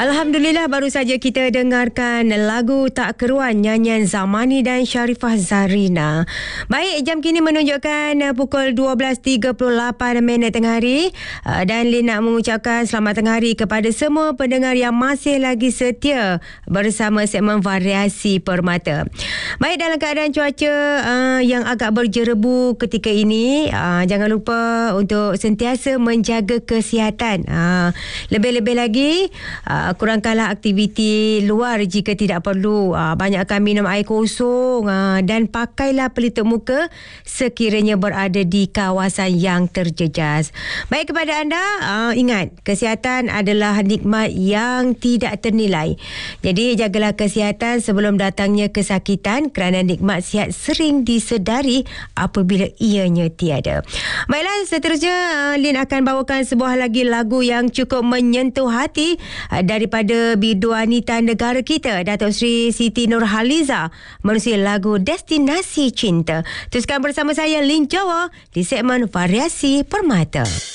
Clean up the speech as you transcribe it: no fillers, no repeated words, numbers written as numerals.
Alhamdulillah, baru saja kita dengarkan lagu Tak Keruan nyanyian Zamani dan Sharifah Zarina. Baik, jam kini menunjukkan pukul 12.38 tengah hari, dan Lin nak mengucapkan selamat tengah hari kepada semua pendengar yang masih lagi setia bersama segmen Variasi Permata. Baik, dalam keadaan cuaca yang agak berjerebu ketika ini, jangan lupa untuk sentiasa menjaga kesihatan. Lebih-lebih lagi, kurangkanlah aktiviti luar jika tidak perlu. Banyakkan minum air kosong, dan pakailah pelitup muka sekiranya berada di kawasan yang terjejas. Baik, kepada anda, ingat, kesihatan adalah nikmat yang tidak ternilai. Jadi jagalah kesihatan sebelum datangnya kesakitan, kerana nikmat sihat sering disedari apabila ianya tiada. Baiklah, seterusnya Lin akan bawakan sebuah lagi lagu yang cukup menyentuh hati daripada bidu wanita negara kita, Datuk Seri Siti Nurhaliza, menerusi lagu Destinasi Cinta. Teruskan bersama saya, Lin Jawa, di segmen Variasi Permata.